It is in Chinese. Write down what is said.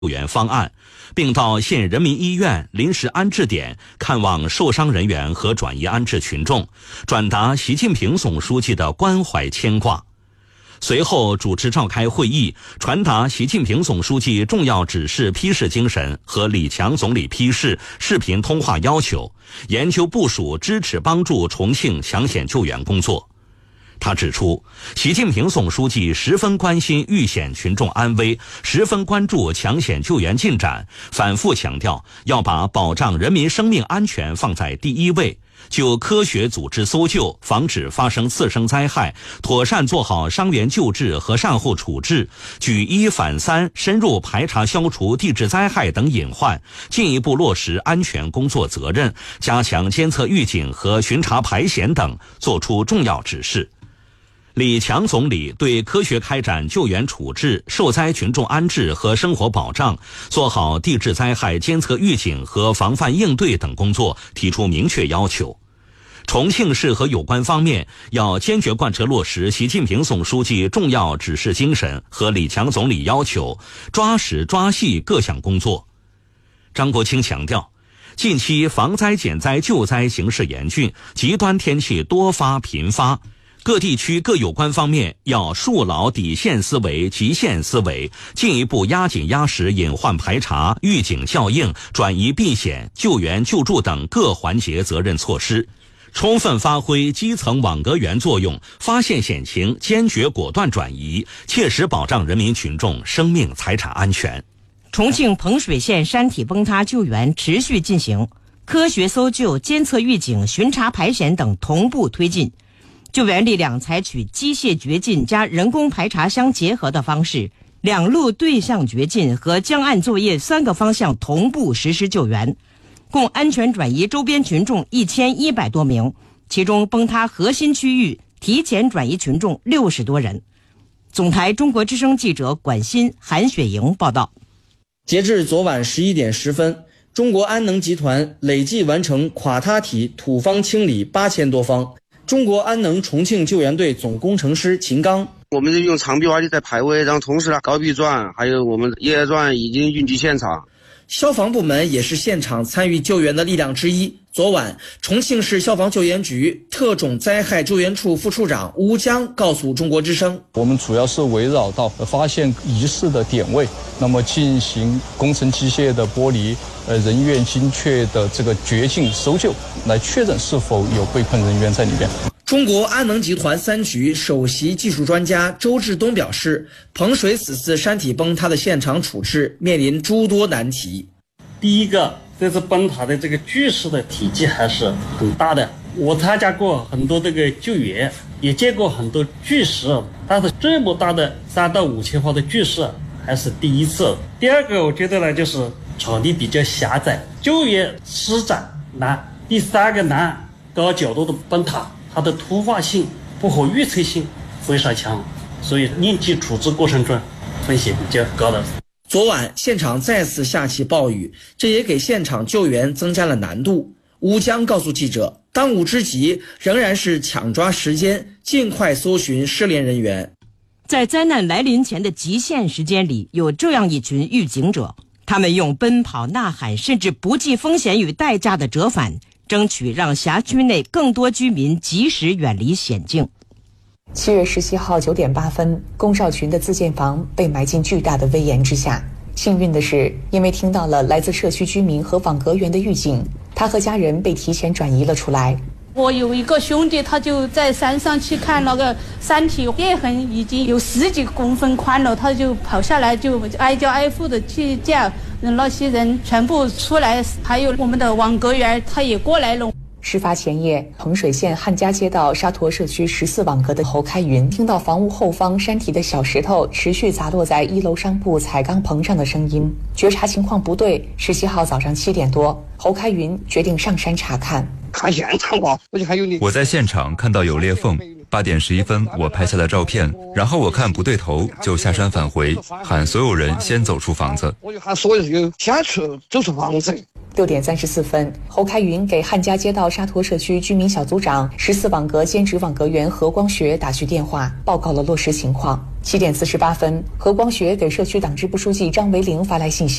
救援方案，并到县人民医院临时安置点看望受伤人员和转移安置群众，转达习近平总书记的关怀牵挂。随后主持召开会议，传达习近平总书记重要指示批示精神和李强总理批示视频通话要求，研究部署支持帮助重庆抢险救援工作。他指出，习近平总书记十分关心遇险群众安危，十分关注抢险救援进展，反复强调要把保障人民生命安全放在第一位，就科学组织搜救，防止发生次生灾害，妥善做好伤员救治和善后处置，举一反三，深入排查消除地质灾害等隐患，进一步落实安全工作责任，加强监测预警和巡查排险等，作出重要指示。李强总理对科学开展救援处置、受灾群众安置和生活保障，做好地质灾害监测预警和防范应对等工作提出明确要求。重庆市和有关方面要坚决贯彻落实习近平总书记重要指示精神和李强总理要求，抓实抓细各项工作。张国清强调，近期防灾减灾救灾形势严峻，极端天气多发频发，各地区各有关方面要树牢底线思维、极限思维，进一步压紧压实隐患排查、预警效应、转移避险、救援救助等各环节责任措施，充分发挥基层网格员作用，发现险情坚决果断转移，切实保障人民群众生命财产安全。 重庆彭水县山体崩塌救援持续进行，科学搜救、监测预警、巡查排险等同步推进。救援力量采取机械掘进加人工排查相结合的方式，两路对向掘进和江岸作业3个方向同步实施救援，共安全转移周边群众1100多名，其中崩塌核心区域提前转移群众60多人。总台中国之声记者管欣、韩雪莹报道。 截至昨晚11点10分，中国安能集团累计完成垮塌体土方清理8000多方。中国安能重庆救援队总工程师秦刚， 我们是用长臂挖机在排位，然后同时高臂钻还有我们野钻已经运抵现场。 消防部门也是现场参与救援的力量之一。昨晚，重庆市消防救援局特种灾害救援处副处长吴江告诉中国之声， 我们主要是围绕到发现疑似的点位，那么进行工程机械的剥离，人员精确的这个掘进搜救，来确认是否有被困人员在里面。 中国安能集团3局首席技术专家周志东表示，彭水此次山体崩塌的现场处置面临诸多难题。 第一个，这次崩塌的这个巨石的体积还是很大的，我参加过很多这个救援，也见过很多巨石，但是这么大的3到5千方的巨石还是第一次。第二个，我觉得呢，就是场地比较狭窄，救援施展难。第三个难，高角度的崩塌，它的突发性、不可预测性非常强，所以应急处置过程中风险比较高的。 昨晚现场再次下起暴雨，这也给现场救援增加了难度。吴江告诉记者，当务之急仍然是抢抓时间，尽快搜寻失联人员。 在灾难来临前的极限时间里，有这样一群预警者，他们用奔跑、呐喊，甚至不计风险与代价的折返，争取让辖区内更多居民及时远离险境。 7月17号9点8分，龚少群的自建房被埋进巨大的危岩之下。幸运的是，因为听到了来自社区居民和网格员的预警，他和家人被提前转移了出来。 我有一个兄弟，他就在山上去看那个山体裂痕已经有10几公分宽了，他就跑下来，就挨家挨户的去叫那些人全部出来，还有我们的网格员他也过来了。 事发前夜，彭水县汉家街道沙坨社区14网格的侯开云听到房屋后方山体的小石头持续砸落在1楼商铺彩钢棚上的声音，觉察情况不对。17号早上7点多，侯开云决定上山查看。 看现场吧， 我在现场看到有裂缝，8点11分我拍下了照片，然后我看不对头就下山返回，喊所有人先走出房子。 我就喊所有人先走出房子。 6点34分，侯开云给汉家街道沙陀社区居民小组长、14网格兼职网格员何光学打去电话，报告了落实情况。7点48分，何光学给社区党支部书记张维龄发来信息。